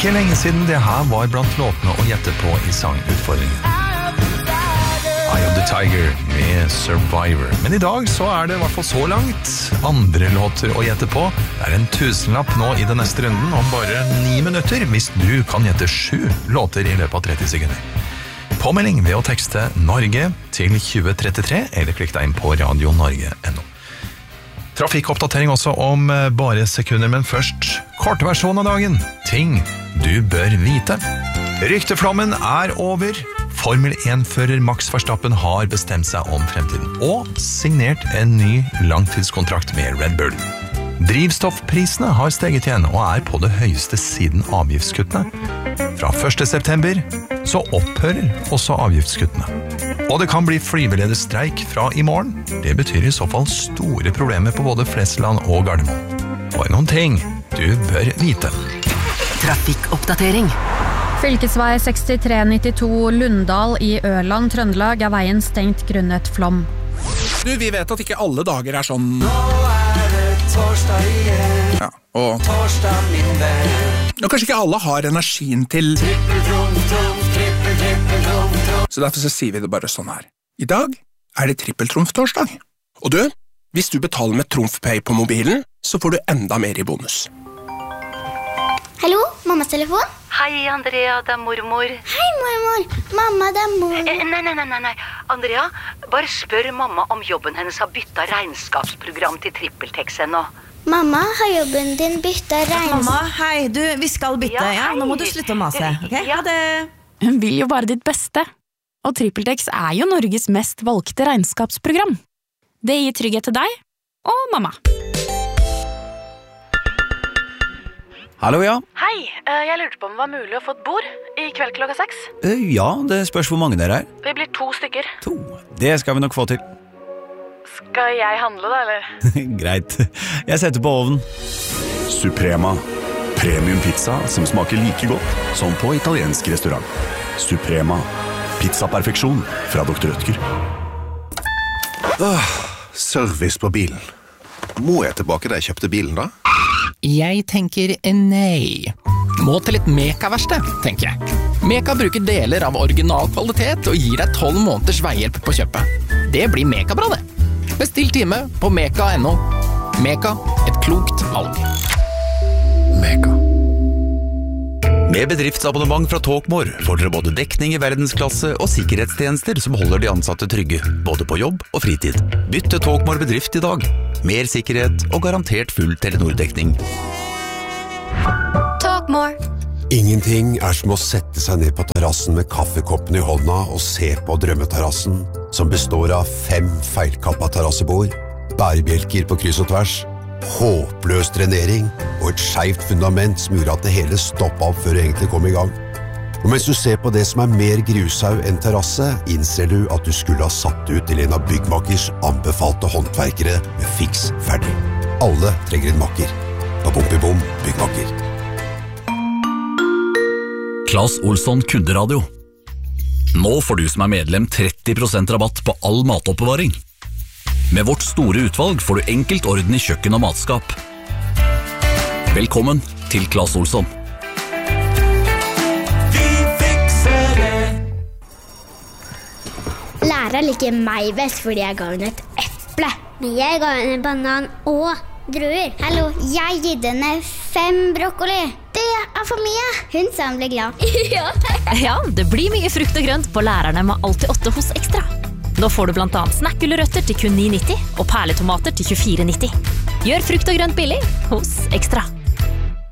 Ikke lenge siden det her var blant låtene å gjette på i sangutfordringen. Eye of the Tiger med Survivor. Men i dag så det i hvert fall så langt andre låter å gjette på. Det en 1000-lapp nå i den neste runden om bare 9 minutter hvis du kan gjette 7 låter i løpet av 30 sekunder. Påmelding ved å tekste Norge til 2033 eller klikk deg inn på radionorge.no. Trafikkoppdatering også om bare sekunder, men først kortversjon av dagen. Ting du bør vite. Rykteflommen over. Formel 1-fører Max Verstappen har bestemt seg om fremtiden og signert en ny langtidskontrakt med Red Bull. Drivstoffprisene har steget igjen og på det høyeste siden avgiftskuttene. Fra 1. september så opphører også avgiftskuttene. Og det kan bli flyvelederstreik fra i morgen. Det betyr i så fall store problemer på både Flesland og Gardermoen. Og noen ting du bør vite. Trafikkoppdatering. Fylkesvei 6392 Lunddal i Ørland, Trøndelag veien stengt grunnet flom. Du, vi vet at ikke alle dager sånn. Nå det torsdag igjen. Ja, og torsdag min venn. Og kanskje ikke alle har energien til Trippeltrumf, trippeltrumf. Så derfor så sier vi det bare sånn her. I dag det trippeltrumf-torsdag. Og du, hvis du betaler med TrumfPay på mobilen, så får du enda mer i bonus. Hallo, mammas telefon? Hei, Andrea, det mormor. Hei, mormor. Mamma, det mormor. Nei. Andrea, bare spør mamma om jobben hennes har byttet regnskapsprogram til TrippelTex ennå. Mamma, har jobben din byttet Mamma, hei, vi skal bytte, ja, nå må du slutte å mase, ok? Ja, det... Hun vil jo bare ditt beste. Og TrippelTex jo Norges mest valgte regnskapsprogram. Det gir trygghet til deg og mamma. Hallo, ja. Hei, jeg lurte på om det var mulig å få et bord i kveld klokka 6. Ja, det spørs hvor mange dere Vi blir 2 stykker. 2. Det skal vi nok få til. Skal jeg handle da, eller? Greit. Jeg setter på ovnen. Suprema. Premium pizza som smaker like godt som på italiensk restaurant. Suprema. Pizzaperfeksjon fra Dr. Rødtger. Service på bilen. Må jeg tilbake da jeg kjøpte bilen da? Jeg tenker nei. Må til et Meka-verksted, tenker jeg. Meka bruker deler av original kvalitet og gir deg 12 måneders veihjelp på kjøpet. Det blir Meka-bra det. Bestill time på meka.no. Meka, et klokt valg. Meka. Med bedriftsabonnement fra Talkmore får dere både dekning i verdensklasse og sikkerhetstjenester som holder de ansatte trygge, både på jobb og fritid. Bytt til Talkmore bedrift i dag. Mer sikkerhet og garantert full Telenor-dekning. Talkmore. Ingenting som å sette seg ned på terrassen med kaffekoppen i hånda og se på drømmeterrassen, som består av 5 feilkappa terrassebord, bærebjelker på kryss og tvers, håpløs drenering og et skjevt fundament som gjorde at det hele stoppet opp før det egentlig kom i gang. Og mens du ser på det som mer grushaug enn terrasse, innser du at du skulle ha satt ut til en av byggmakers anbefalte håndverkere med fiks ferdig. Alle trenger en makker. Babom-bibom, byggmakker. Claes Olsson Kunderadio. Nå får du som medlem 30% rabatt på all matoppbevaring. Med vårt store utvalg får du enkelt orden i kjøkken og matskap. Velkommen til Claes Olsson. Vi fikser det. Læreren liker meg best fordi jeg ga henne et eple. Men jeg ga henne en banan og druer. Hallo, jeg gitt henne 5 brokkoli. Det for mye. Hun sa hun ble glad. Ja, det blir mye frukt og grønt på lærerne med Alltid 8 hos Ekstra. Nå får du blant annet snackgulrøtter til kun 9,90 og perletomater til 24,90. Gjør frukt og grønt billig hos Ekstra.